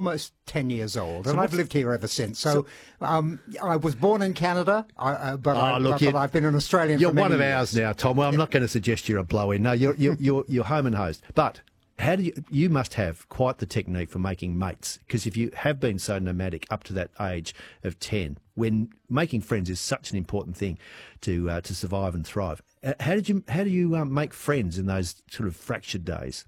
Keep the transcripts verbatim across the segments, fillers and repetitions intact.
almost ten years old, So and I've what's- lived here ever since. So, um, I was born in Canada, I, uh, but, Oh, I, look, but you- I've been an Australian You're for many one of years. ours now, Tom. Well, I'm not going to suggest you're a blow-in. No, you're, you're, you're, you're home and hosed. But how do you, you must have quite the technique for making mates, because if you have been so nomadic up to that age of ten, when making friends is such an important thing to uh, to survive and thrive. Uh, How did you how do you um, make friends in those sort of fractured days?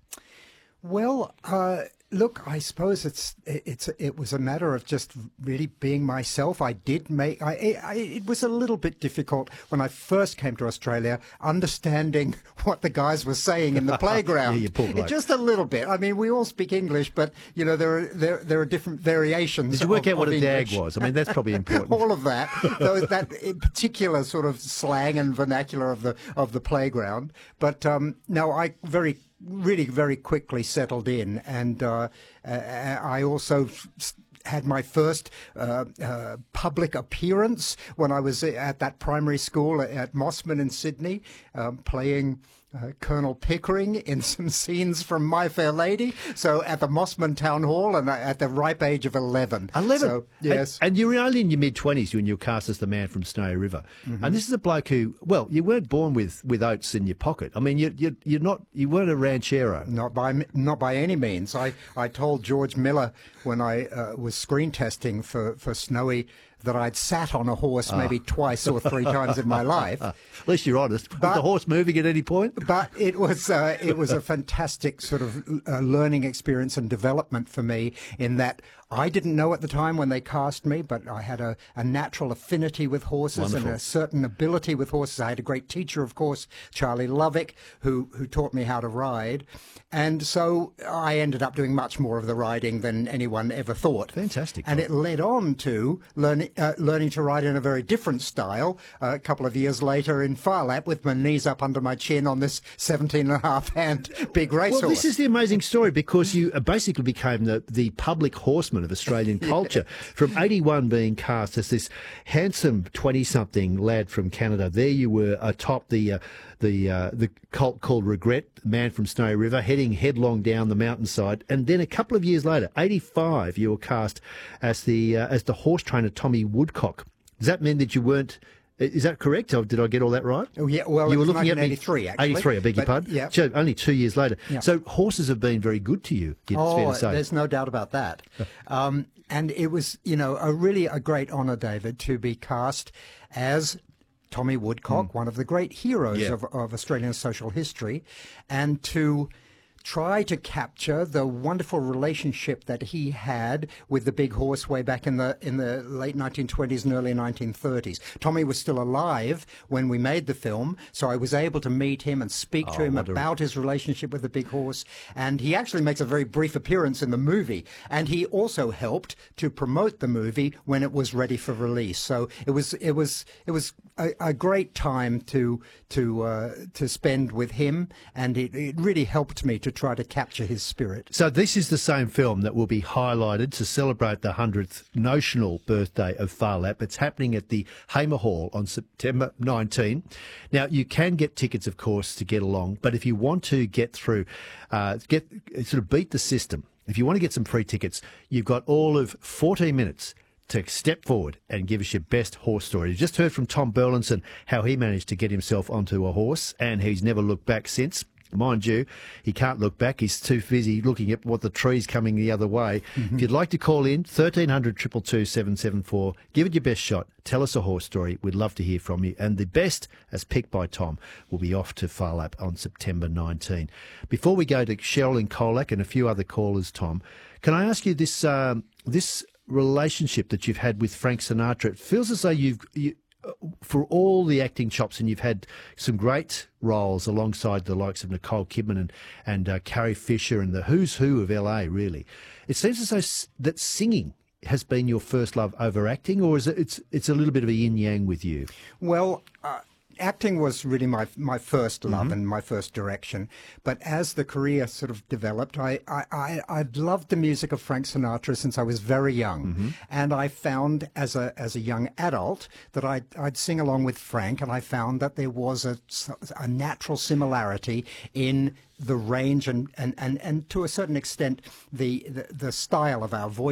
Well, uh, look, I suppose it's it's it was a matter of just really being myself. I did make I, I it was a little bit difficult when I first came to Australia, understanding what the guys were saying in the playground. Yeah, you poor bloke. It- just a little bit. I mean, we all speak English, but you know there are there there are different variations. Did you work of, out what of a dag English. was? I mean, that's probably important. All of that, those, that in particular sort of slang and vernacular of the of the playground. But um, no, I very really very quickly settled in, and uh, uh, I also s- had my first uh, uh, public appearance when I was at that primary school at Mossman in Sydney, um, playing uh, Colonel Pickering in some scenes from My Fair Lady. So at the Mossman Town Hall, and at the ripe age of eleven. eleven. So, yes. And, and you were only in your mid-twenties when you were cast as the man from Snowy River. And this is a bloke who, well, you weren't born with, with oats in your pocket. I mean, you, you, you're not, you weren't a ranchero. Not by not by any means. I, I told George Miller when I uh, was screen testing for, for Snowy that I'd sat on a horse maybe twice or three times in my life. At least you're honest. Was But- the horse moving at any point? But it was uh, it was a fantastic sort of uh, learning experience and development for me, in that I didn't know at the time when they cast me, but I had a, a natural affinity with horses Wonderful. and a certain ability with horses. I had a great teacher, of course, Charlie Lovick, who who taught me how to ride, and so I ended up doing much more of the riding than anyone ever thought. Fantastic, And Tom. it led on to learning uh, learning to ride in a very different style uh, a couple of years later in Far Lap, with my knees up under my chin on this seventeen and a half hand big racehorse. Well, this is the amazing story, because you uh, basically became the, the public horseman of Australian culture. From eighty-one being cast as this handsome twenty-something lad from Canada, there you were atop the uh, the uh, the cult called Regret, man from Snowy River, heading headlong down the mountainside. And then a couple of years later, eighty-five, you were cast as the uh, as the horse trainer Tommy Woodcock. Does that mean that you weren't? Is that correct? Or did I get all that right? Oh, yeah, well, you were it's looking at me- nineteen eighty-three, actually. eighty-three, I beg your But, pardon. yeah. So only two years later. Yeah. So horses have been very good to you, it's fair Oh, to say. there's no doubt about that. Um, and it was, you know, a really a great honour, David, to be cast as Tommy Woodcock, one of the great heroes Yeah. of, of Australian social history, and to try to capture the wonderful relationship that he had with the big horse way back in the in the late nineteen twenties and early nineteen thirties. Tommy was still alive when we made the film, so I was able to meet him and speak to Oh, him what a- about his relationship with the big horse, and he actually makes a very brief appearance in the movie, and he also helped to promote the movie when it was ready for release. So it was it was it was a, a great time to to uh, to spend with him, and it, it really helped me to try to capture his spirit. So this is the same film that will be highlighted to celebrate the hundredth notional birthday of Far Lap. It's happening at the Hamer Hall on September nineteenth. Now, you can get tickets, of course, to get along, but if you want to get through, uh, get sort of beat the system, if you want to get some free tickets, you've got all of fourteen minutes to step forward and give us your best horse story. You just heard from Tom Burlinson how he managed to get himself onto a horse, and he's never looked back since. Mind you, he can't look back. He's too busy looking at what the tree's coming the other way. Mm-hmm. If you'd like to call in, thirteen hundred, two two two, seven seven four. Give it your best shot. Tell us a horse story. We'd love to hear from you. And the best, as picked by Tom, will be off to Far Lap on September nineteenth. Before we go to Cheryl in Colac and a few other callers, Tom, can I ask you this, um, this relationship that you've had with Frank Sinatra? It feels as though you've... You, for all the acting chops, and you've had some great roles alongside the likes of Nicole Kidman and, and uh, Carrie Fisher and the who's who of L A, really. It seems as though s- that singing has been your first love over acting, or is it it's, it's a little bit of a yin-yang with you? Well, uh, acting was really my my first love and my first direction. But as the career sort of developed, I, I, I, I'd loved the music of Frank Sinatra since I was very young. And I found as a as a young adult that I'd, I'd sing along with Frank, and I found that there was a, a natural similarity in the range and, and, and, and to a certain extent the, the, the style of our voice.